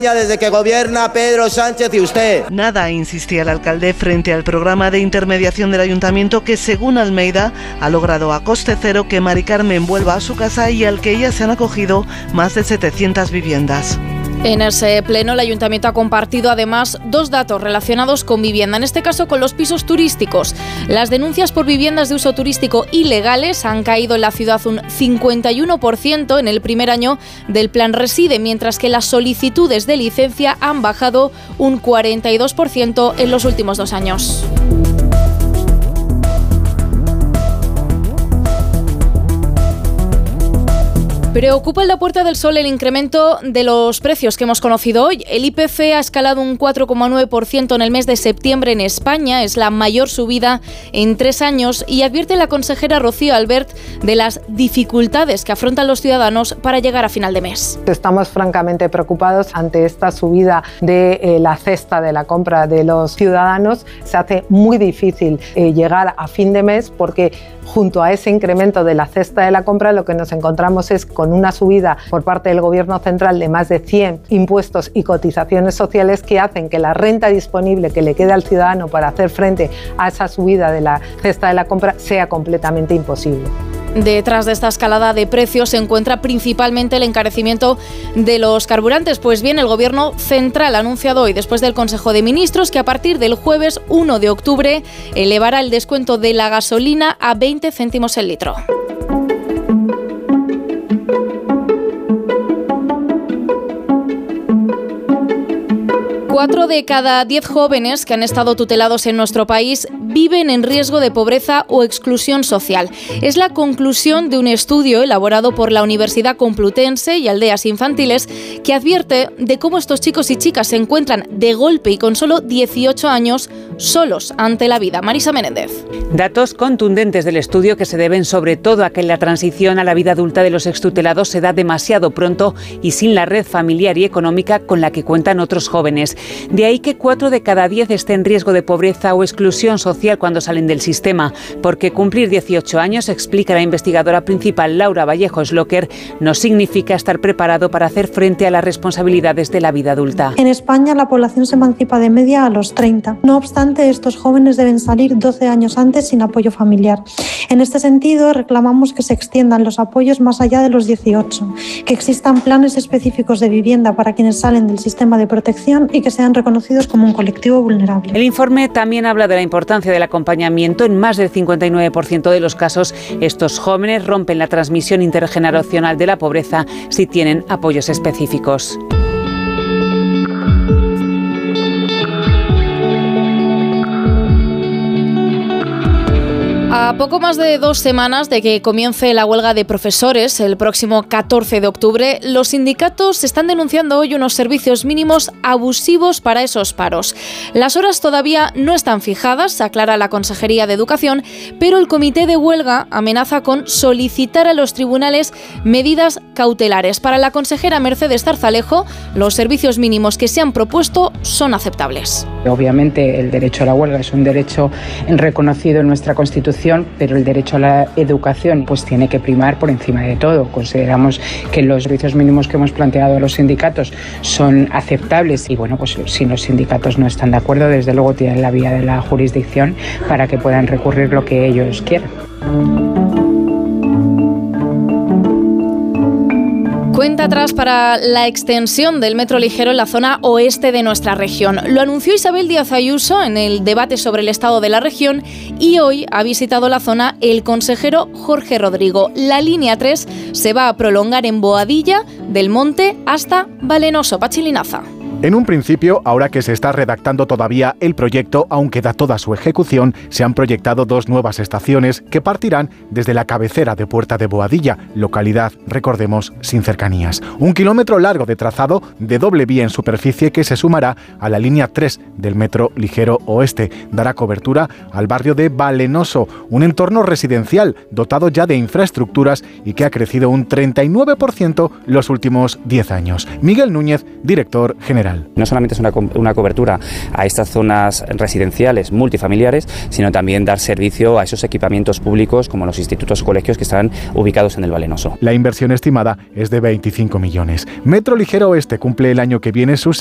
Desde que gobierna Pedro Sánchez y usted. Nada, insistía el alcalde frente al programa de intermediación del ayuntamiento que, según Almeida, ha logrado a coste cero que Mari Carmen vuelva a su casa y al que ya se han acogido más de 700 viviendas. En ese pleno, el ayuntamiento ha compartido además dos datos relacionados con vivienda, en este caso con los pisos turísticos. Las denuncias por viviendas de uso turístico ilegales han caído en la ciudad un 51% en el primer año del Plan Reside, mientras que las solicitudes de licencia han bajado un 42% en los últimos 2 años. Preocupa en la Puerta del Sol el incremento de los precios que hemos conocido hoy. El IPC ha escalado un 4,9% en el mes de septiembre en España, es la mayor subida en 3 años, y advierte la consejera Rocío Albert de las dificultades que afrontan los ciudadanos para llegar a final de mes. Estamos francamente preocupados ante esta subida de la cesta de la compra de los ciudadanos. Se hace muy difícil llegar a fin de mes porque junto a ese incremento de la cesta de la compra lo que nos encontramos es con una subida por parte del Gobierno central de más de 100 impuestos y cotizaciones sociales que hacen que la renta disponible que le quede al ciudadano para hacer frente a esa subida de la cesta de la compra sea completamente imposible. Detrás de esta escalada de precios se encuentra principalmente el encarecimiento de los carburantes. Pues bien, el Gobierno central ha anunciado hoy, después del Consejo de Ministros, que a partir del jueves 1 de octubre elevará el descuento de la gasolina a 20 céntimos el litro. Cuatro de cada 10 jóvenes que han estado tutelados en nuestro país viven en riesgo de pobreza o exclusión social. Es la conclusión de un estudio elaborado por la Universidad Complutense y Aldeas Infantiles que advierte de cómo estos chicos y chicas se encuentran de golpe y con solo 18 años solos ante la vida. Marisa Menéndez. Datos contundentes del estudio que se deben sobre todo a que la transición a la vida adulta de los extutelados se da demasiado pronto y sin la red familiar y económica con la que cuentan otros jóvenes. De ahí que 4 de cada 10 estén en riesgo de pobreza o exclusión social cuando salen del sistema, porque cumplir 18 años, explica la investigadora principal Laura Vallejo Slocker, no significa estar preparado para hacer frente a las responsabilidades de la vida adulta. En España la población se emancipa de media a los 30. No obstante, estos jóvenes deben salir 12 años antes sin apoyo familiar. En este sentido, reclamamos que se extiendan los apoyos más allá de los 18, que existan planes específicos de vivienda para quienes salen del sistema de protección y que sean reconocidos como un colectivo vulnerable. El informe también habla de la importancia del acompañamiento. En más del 59% de los casos, estos jóvenes rompen la transmisión intergeneracional de la pobreza si tienen apoyos específicos. A poco más de 2 semanas de que comience la huelga de profesores el próximo 14 de octubre, los sindicatos están denunciando hoy unos servicios mínimos abusivos para esos paros. Las horas todavía no están fijadas, aclara la Consejería de Educación, pero el comité de huelga amenaza con solicitar a los tribunales medidas cautelares. Para la consejera Mercedes Zarzalejo, los servicios mínimos que se han propuesto son aceptables. Obviamente el derecho a la huelga es un derecho reconocido en nuestra Constitución, pero el derecho a la educación pues tiene que primar por encima de todo. Consideramos que los servicios mínimos que hemos planteado a los sindicatos son aceptables y bueno, pues si los sindicatos no están de acuerdo, desde luego tienen la vía de la jurisdicción para que puedan recurrir lo que ellos quieran. Cuenta atrás para la extensión del metro ligero en la zona oeste de nuestra región. Lo anunció Isabel Díaz Ayuso en el debate sobre el estado de la región y hoy ha visitado la zona el consejero Jorge Rodrigo. La línea 3 se va a prolongar en Boadilla, del Monte hasta Valenoso. Pachi Linaza. En un principio, ahora que se está redactando todavía el proyecto, aún queda toda su ejecución, se han proyectado 2 nuevas estaciones que partirán desde la cabecera de Puerta de Boadilla, localidad, recordemos, sin cercanías. 1 kilómetro largo de trazado de doble vía en superficie que se sumará a la línea 3 del metro ligero oeste. Dará cobertura al barrio de Valenoso, un entorno residencial dotado ya de infraestructuras y que ha crecido un 39% los últimos 10 años. Miguel Núñez, director general. general. No solamente es una cobertura a estas zonas residenciales multifamiliares, sino también dar servicio a esos equipamientos públicos como los institutos o colegios que están ubicados en el Valenoso. La inversión estimada es de 25 millones. Metro Ligero Oeste cumple el año que viene sus